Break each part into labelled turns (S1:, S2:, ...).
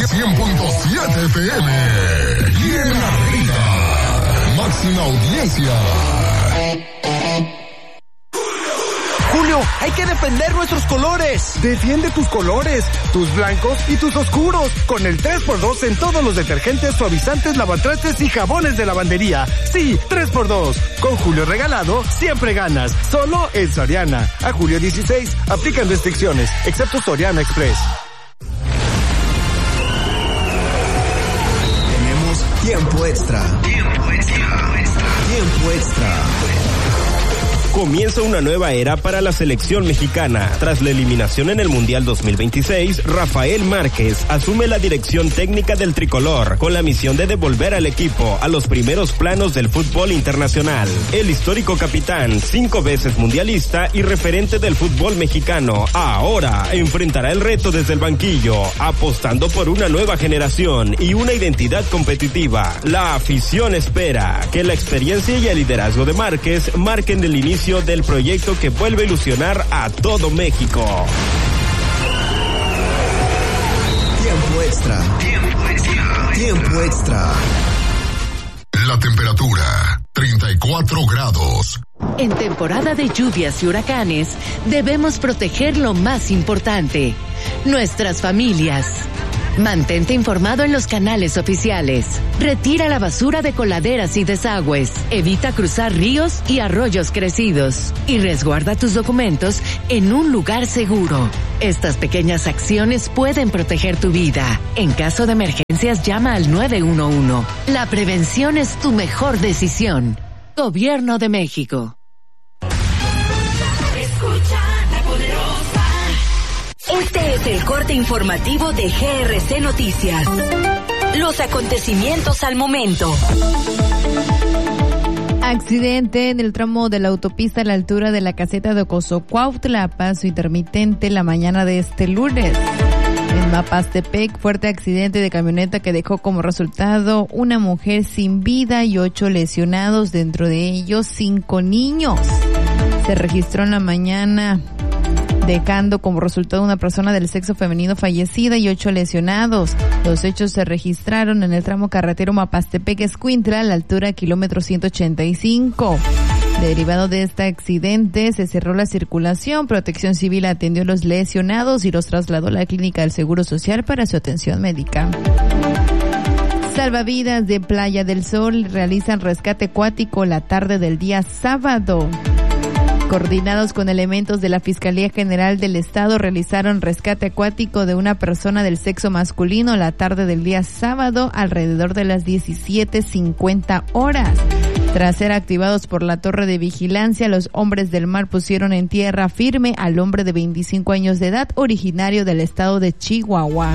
S1: 100.7 FM. Y en arriba, máxima audiencia.
S2: Julio, hay que defender nuestros colores.
S3: Defiende tus colores, tus blancos y tus oscuros, con el 3x2 en todos los detergentes, suavizantes, lavatrastes y jabones de lavandería. Sí, 3x2. Con Julio regalado, siempre ganas. Solo en Soriana. A julio 16, aplican restricciones, excepto Soriana Express.
S4: Tenemos tiempo extra. Tiempo extra.
S5: Comienza una nueva era para la selección mexicana. Tras la eliminación en el Mundial 2026, Rafael Márquez asume la dirección técnica del tricolor, con la misión de devolver al equipo a los primeros planos del fútbol internacional. El histórico capitán, 5 veces mundialista y referente del fútbol mexicano, ahora enfrentará el reto desde el banquillo, apostando por una nueva generación y una identidad competitiva. La afición espera que la experiencia y el liderazgo de Márquez marquen el inicio del proyecto que vuelve a ilusionar a todo México.
S4: Tiempo extra.
S1: La temperatura, 34 grados.
S6: En temporada de lluvias y huracanes, debemos proteger lo más importante, nuestras familias. Mantente informado en los canales oficiales. Retira la basura de coladeras y desagües. Evita cruzar ríos y arroyos crecidos. Y resguarda tus documentos en un lugar seguro. Estas pequeñas acciones pueden proteger tu vida. En caso de emergencias, llama al 911. La prevención es tu mejor decisión. Gobierno de México.
S7: Este es el corte informativo de GRC Noticias. Los acontecimientos al momento.
S8: Accidente en el tramo de la autopista a la altura de la caseta de Ocosocuautla, paso intermitente la mañana de este lunes. En Mapastepec, fuerte accidente de camioneta que dejó como resultado una mujer sin vida y 8 lesionados, dentro de ellos 5 niños. Se registró en la mañana, dejando como resultado una persona del sexo femenino fallecida y 8 lesionados. Los hechos se registraron en el tramo carretero Mapastepec-Escuintla, a la altura kilómetro 185. Derivado de este accidente, se cerró la circulación. Protección Civil atendió a los lesionados y los trasladó a la clínica del Seguro Social para su atención médica. Salvavidas de Playa del Sol realizan rescate acuático la tarde del día sábado. Coordinados con elementos de la Fiscalía General del Estado, realizaron rescate acuático de una persona del sexo masculino la tarde del día sábado, alrededor de las 17:50 horas. Tras ser activados por la torre de vigilancia, los hombres del mar pusieron en tierra firme al hombre de 25 años de edad, originario del estado de Chihuahua.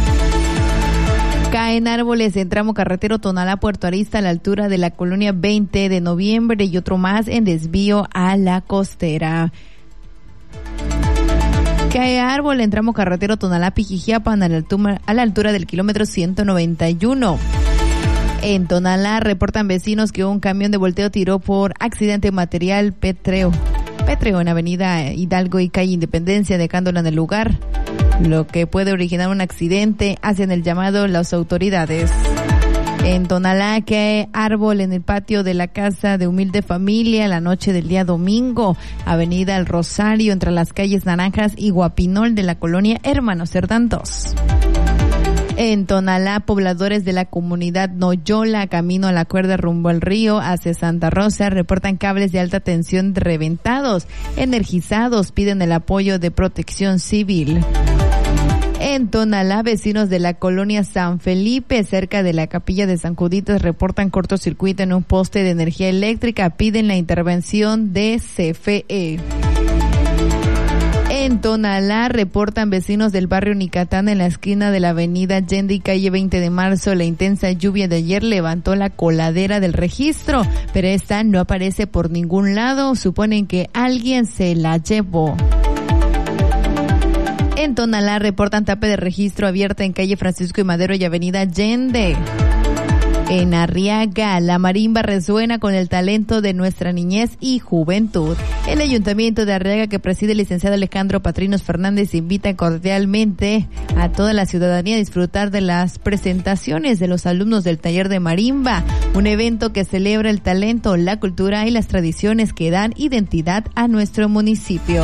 S8: Caen árboles en tramo carretero Tonalá-Puerto Arista a la altura de la colonia 20 de noviembre y otro más en desvío a la costera. Cae árbol en tramo carretero Tonalá-Pijijiapan a la altura del kilómetro 191. En Tonalá reportan vecinos que un camión de volteo tiró por accidente material pétreo en avenida Hidalgo y calle Independencia, dejándola en el lugar, lo que puede originar un accidente. Hacen el llamado las autoridades. En Tonalá cae árbol en el patio de la casa de humilde familia la noche del día domingo, avenida El Rosario, entre las calles Naranjas y Guapinol de la colonia Hermanos Cerdán 2. En Tonalá, pobladores de la comunidad Noyola, camino a la cuerda rumbo al río hacia Santa Rosa, reportan cables de alta tensión reventados. Energizados piden el apoyo de Protección Civil. En Tonalá, vecinos de la colonia San Felipe, cerca de la capilla de San Juditas, reportan cortocircuito en un poste de energía eléctrica. Piden la intervención de CFE. En Tonalá, reportan vecinos del barrio Nicatán, en la esquina de la avenida Allende y calle 20 de marzo. La intensa lluvia de ayer levantó la coladera del registro, pero esta no aparece por ningún lado. Suponen que alguien se la llevó. En Tonalá reportan tape de registro abierta en calle Francisco y Madero y avenida Allende. En Arriaga, la marimba resuena con el talento de nuestra niñez y juventud. El Ayuntamiento de Arriaga, que preside el licenciado Alejandro Patrinos Fernández, invita cordialmente a toda la ciudadanía a disfrutar de las presentaciones de los alumnos del taller de marimba, un evento que celebra el talento, la cultura y las tradiciones que dan identidad a nuestro municipio.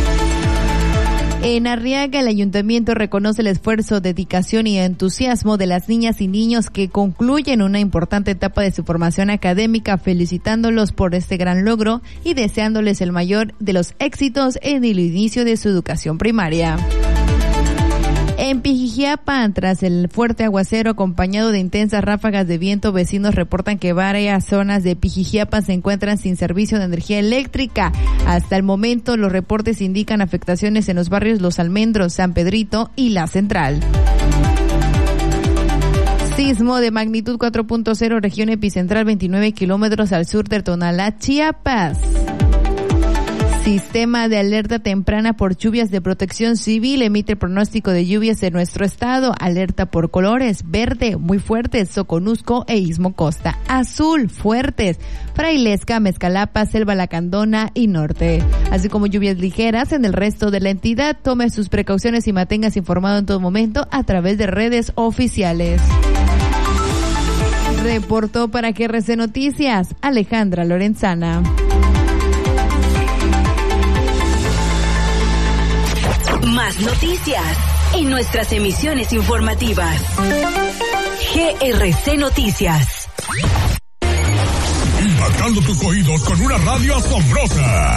S8: En Arriaga, el ayuntamiento reconoce el esfuerzo, dedicación y entusiasmo de las niñas y niños que concluyen una importante etapa de su formación académica, felicitándolos por este gran logro y deseándoles el mayor de los éxitos en el inicio de su educación primaria. En Pijijiapan, tras el fuerte aguacero acompañado de intensas ráfagas de viento, vecinos reportan que varias zonas de Pijijiapan se encuentran sin servicio de energía eléctrica. Hasta el momento, los reportes indican afectaciones en los barrios Los Almendros, San Pedrito y La Central. Sismo de magnitud 4.0, región epicentral 29 kilómetros al sur de Tonalá, Chiapas. Sistema de alerta temprana por lluvias de Protección Civil emite pronóstico de lluvias en nuestro estado. Alerta por colores: verde, muy fuertes, Soconusco e Istmo Costa; azul, fuertes, Frailesca, Mezcalapa, Selva Lacandona y Norte. Así como lluvias ligeras en el resto de la entidad. Tome sus precauciones y manténgase informado en todo momento a través de redes oficiales. Reportó para GRC Noticias Alejandra Lorenzana.
S7: Más noticias en nuestras emisiones informativas. GRC Noticias.
S1: Impactando tus oídos con una radio asombrosa.